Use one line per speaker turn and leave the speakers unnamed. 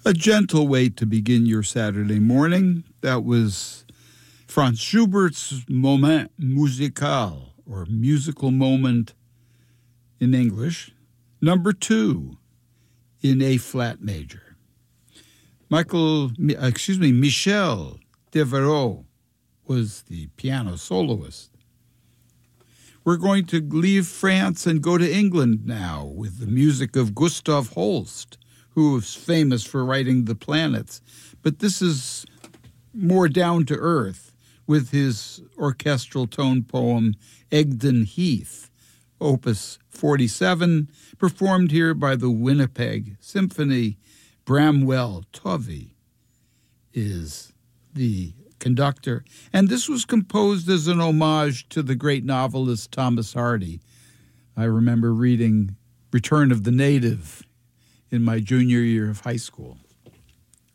A gentle way to begin your Saturday morning. That was Franz Schubert's Moment Musical, or Musical Moment in English, number 2 in A-flat major. Michel Devereaux was the piano soloist. We're going to leave France and go to England now with the music of Gustav Holst, who is famous for writing The Planets. But this is more down to earth with his orchestral tone poem, Egdon Heath, Opus 47, performed here by the Winnipeg Symphony. Bramwell Tovey is the conductor. And this was composed as an homage to the great novelist Thomas Hardy. I remember reading Return of the Native in my junior year of high school.